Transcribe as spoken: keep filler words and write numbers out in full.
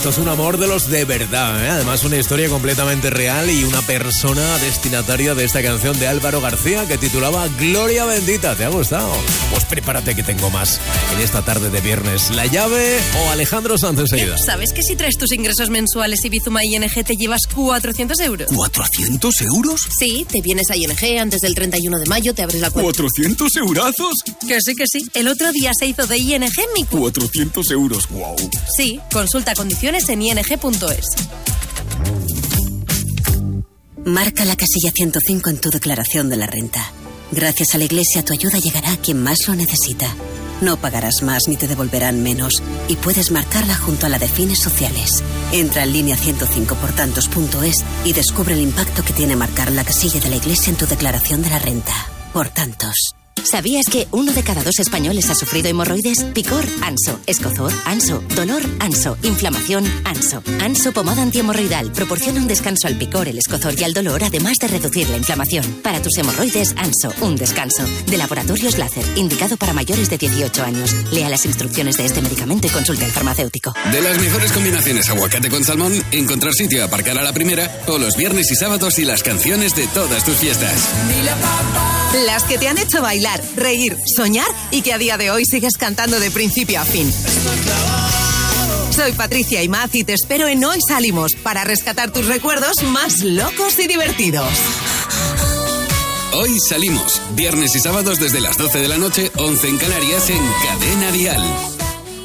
Esto es un amor de los de verdad, ¿eh? Además una historia completamente real y una persona destinataria de esta canción de Álvaro García que titulaba Gloria Bendita. ¿Te ha gustado? Pues prepárate que tengo más en esta tarde de viernes. La Llave o Alejandro Sanz enseguida. ¿Sabes que si traes tus ingresos mensuales y Bizuma I N G te llevas cuatrocientos euros? ¿cuatrocientos euros? Sí, te vienes a I N G antes del treinta y uno de mayo, te abres la cuenta. ¿cuatrocientos eurazos? Que sí, que sí. El otro día se hizo de I N G en mi cuenta. cuatrocientos euros, wow. Sí, consulta condiciones en i n g punto es. Marca la casilla ciento cinco en tu declaración de la renta. Gracias a la Iglesia tu ayuda llegará a quien más lo necesita. No pagarás más ni te devolverán menos y puedes marcarla junto a la de fines sociales. Entra en línea ciento cinco por tantos punto es y descubre el impacto que tiene marcar la casilla de la Iglesia en tu declaración de la renta. Por tantos. ¿Sabías que uno de cada dos españoles ha sufrido hemorroides? Picor, Anso. Escozor, Anso. Dolor, Anso. Inflamación, Anso. Anso pomada antihemorroidal proporciona un descanso al picor, el escozor y al dolor, además de reducir la inflamación. Para tus hemorroides, Anso, un descanso. De Laboratorios Láser, indicado para mayores de dieciocho años. Lea las instrucciones de este medicamento y consulte al farmacéutico. De las mejores combinaciones aguacate con salmón, encontrar sitio a aparcar a la primera, o los viernes y sábados y las canciones de todas tus fiestas. Las que te han hecho bailar, reír, soñar y que a día de hoy sigues cantando de principio a fin. Soy Patricia Imaz y te espero en Hoy Salimos para rescatar tus recuerdos más locos y divertidos. Hoy Salimos, viernes y sábados desde las doce de la noche, once en Canarias, en Cadena Dial.